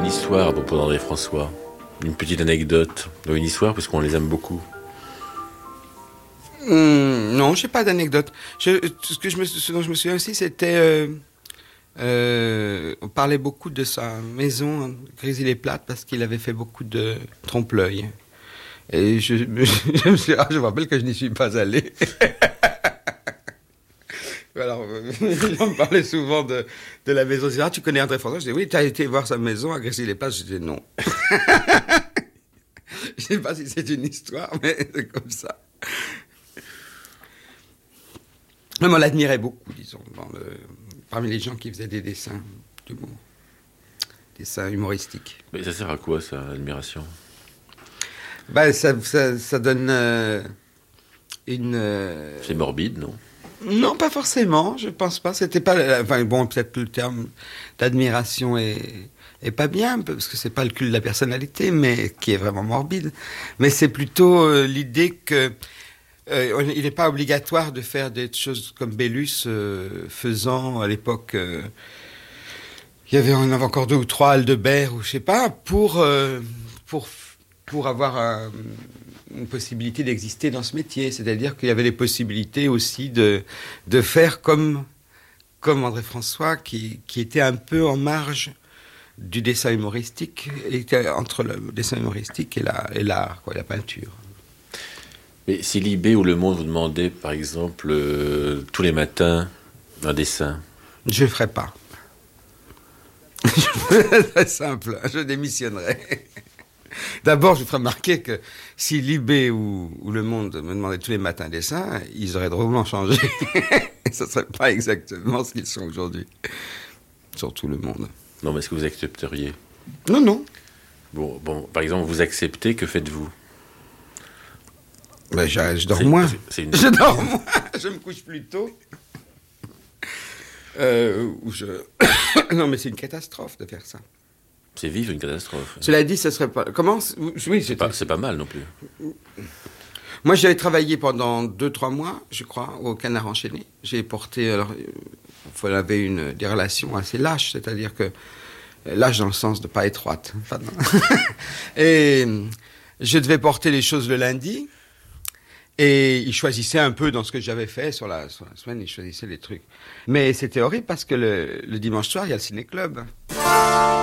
une histoire à propos d'André François? Une petite anecdote, une histoire, parce qu'on les aime beaucoup. Non, j'ai pas d'anecdote. Ce dont je me souviens aussi, c'était... on parlait beaucoup de sa maison, Grésy-les-Plates, parce qu'il avait fait beaucoup de trompe-l'œil. Et je me rappelle que je n'y suis pas allé. Alors, les gens me parlaient souvent de la maison. Ils disaient, ah, tu connais André François? Je disais, oui, tu as été voir sa maison à Grésy-les-Plates? Je disais, non. Je sais pas si c'est une histoire, mais c'est comme ça. Même on l'admirait beaucoup, disons, parmi les gens qui faisaient des dessins d'humour, dessins humoristiques. Mais ça sert à quoi, ça, l'admiration? Ben, ça donne une... C'est morbide, non? Non, pas forcément, je pense pas. C'était pas... Enfin, bon, peut-être le terme d'admiration est pas bien, parce que c'est pas le culte de la personnalité, mais qui est vraiment morbide. Mais c'est plutôt l'idée que il n'est pas obligatoire de faire des choses comme Bellus faisant à l'époque. On avait encore 2 ou 3 Aldebert ou je sais pas pour avoir une possibilité d'exister dans ce métier. C'est-à-dire qu'il y avait les possibilités aussi de faire comme André François, qui était un peu en marge du dessin humoristique, entre le dessin humoristique et l'art, la peinture. Mais si Libé ou Le Monde vous demandait, par exemple, tous les matins, un dessin? Je ne le ferai pas. C'est simple, je démissionnerai. D'abord, je ferai remarquer que si Libé ou Le Monde me demandaient tous les matins un dessin, ils auraient drôlement changé. Ce ne serait pas exactement ce qu'ils sont aujourd'hui. Surtout Le Monde. Non, mais est-ce que vous accepteriez? Non. Bon, par exemple, vous acceptez, que faites-vous? Ben, je dors moins. Je dors moins. Je me couche plus tôt. Non, mais c'est une catastrophe de faire ça. C'est vivre une catastrophe. Cela dit, ce serait pas... Comment? Oui, c'est pas mal non plus. Moi, j'avais travaillé pendant 2-3 mois, je crois, au Canard enchaîné. J'ai porté... Alors, il avait des relations assez lâches, c'est-à-dire que... Lâches dans le sens de pas étroite. Pardon. Et je devais porter les choses le lundi. Et il choisissait un peu dans ce que j'avais fait sur la semaine, il choisissait les trucs. Mais c'était horrible parce que le dimanche soir, il y a le ciné-club.